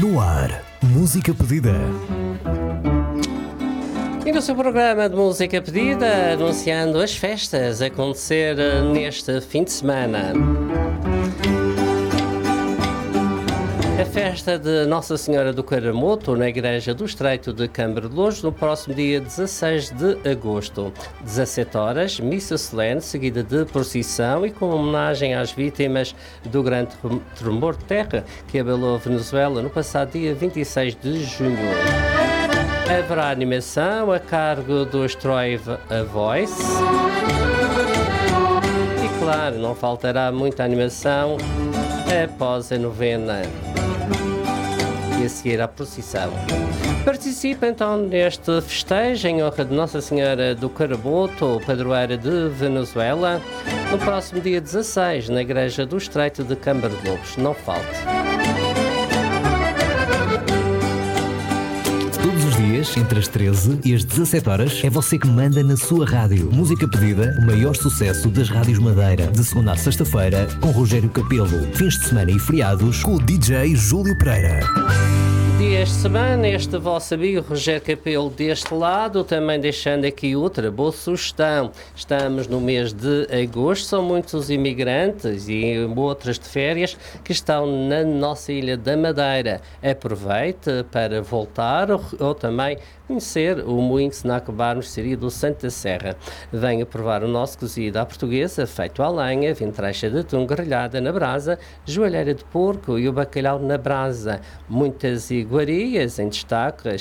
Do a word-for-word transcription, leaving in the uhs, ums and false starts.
No ar, música pedida. E no seu programa de música pedida, anunciando as festas a acontecer neste fim de semana. A festa de Nossa Senhora do Caramoto na Igreja do Estreito de Câmara de Lourdes no próximo dia dezasseis de agosto. dezassete horas, missa solene seguida de procissão e com homenagem às vítimas do grande tremor de terra que abalou a Venezuela no passado dia vinte e seis de junho. Haverá animação a cargo do Stroive A Voice. E claro, não faltará muita animação após a novena e a seguir à procissão. Participe então neste festejo em honra de Nossa Senhora do Caramoto, padroeira de Venezuela, no próximo dia dezasseis, na Igreja do Estreito de Câmara de Lourdes. Não falte. Todos os dias, entre as treze e as dezassete horas, é você que manda na sua rádio. Música pedida, o maior sucesso das rádios Madeira. De segunda a sexta-feira, com Rogério Capelo. Fins de semana e feriados, com o D J Júlio Pereira. Dias de semana, este vosso amigo Rogério Capelo deste lado, também deixando aqui outra boa sugestão. Estamos no mês de agosto, são muitos os imigrantes e outras de férias que estão na nossa ilha da Madeira. Aproveite para voltar ou, ou também conhecer o moinho de Senaco Bar Mercearia do Santa Serra. Venha provar o nosso cozido à portuguesa, feito à lenha, ventreixa de atum grelhada na brasa, joelheira de porco e o bacalhau na brasa. Muitas iguarias em destaque,